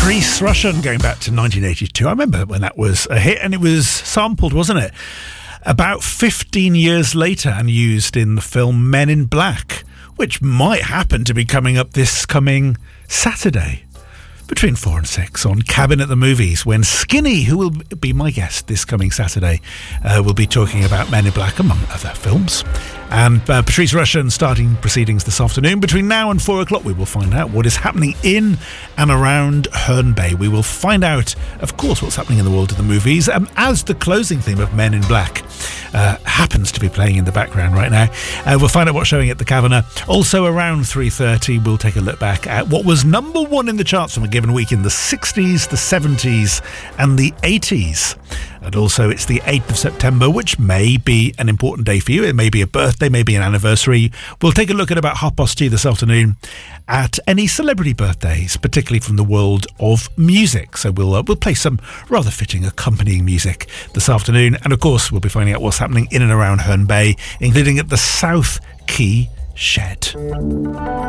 Patrice Rushen, going back to 1982. I remember when that was a hit, and it was sampled, wasn't it? About 15 years later, and used in the film Men in Black, which might happen to be coming up this coming Saturday between 4 and 6 on Cabin at the Movies, when Skinny, who will be my guest this coming Saturday, will be talking about Men in Black, among other films. And Patrice Rushen starting proceedings this afternoon. Between now and 4 o'clock, we will find out what is happening in and around Herne Bay. We will find out, of course, what's happening in the world of the movies, as the closing theme of Men in Black happens to be playing in the background right now. We'll find out what's showing at the Kavanagh. Also around 3:30, we'll take a look back at what was number one in the charts from a given week in the 60s, the 70s and the 80s. And also it's the 8th of September, which may be an important day for you. It may be a birthday, maybe an anniversary. We'll take a look at about 2:30 this afternoon at any celebrity birthdays, particularly from the world of music. So we'll play some rather fitting accompanying music this afternoon. And of course, we'll be finding out what's happening in and around Herne Bay, including at the South Quay Shed.